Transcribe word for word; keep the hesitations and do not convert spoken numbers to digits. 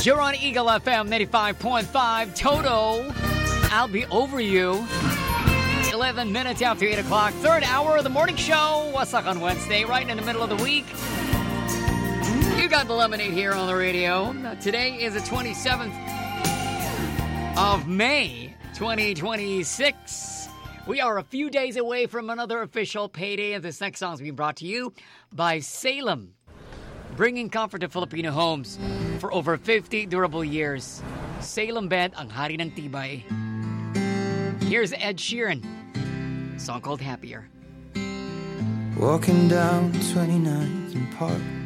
You're on Eagle F M ninety-five point five. Toto, I'll be over you. eleven minutes after eight o'clock. Third hour of the morning show. Wasak on Wednesday, right in the middle of the week. You got the lemonade here on the radio. Today is the twenty-seventh of May, twenty twenty-six. We are a few days away from another official payday, and this next song is being brought to you by Salem, bringing comfort to Filipino homes for over fifty durable years. Salem Bed, ang hari ng tibay. Here's Ed Sheeran, a song called Happier. Walking down twenty-ninth and Park,